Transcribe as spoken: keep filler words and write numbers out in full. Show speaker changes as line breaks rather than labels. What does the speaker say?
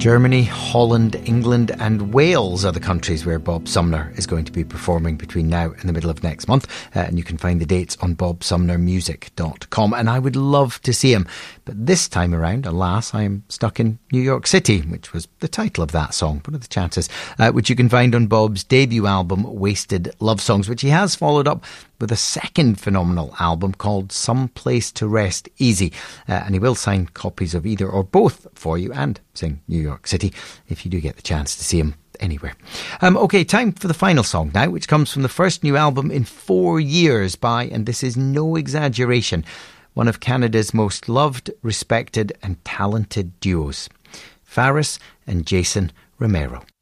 Germany, Holland, England and Wales are the countries where Bob Sumner is going to be performing between now and the middle of next month. Uh, and you can find the dates on bob sumner music dot com. And I would love to see him. But this time around, alas, I am stuck in New York City, which was the title of that song. What are the chances? Uh, which you can find on Bob's debut album, Wasted Love Songs, which he has followed up with a second phenomenal album called Some Place to Rest Easy. Uh, and he will sign copies of either or both for you and sing New York City if you do get the chance to see him anywhere. Um, OK, time for the final song now, which comes from the first new album in four years by, and this is no exaggeration, one of Canada's most loved, respected and talented duos, Faris and Jason Romero.